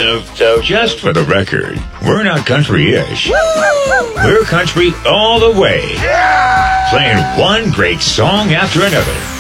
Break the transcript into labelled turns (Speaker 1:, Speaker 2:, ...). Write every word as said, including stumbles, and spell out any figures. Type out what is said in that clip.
Speaker 1: So, so just for the record, we're not country-ish. We're country all the way. Playing one great song after another.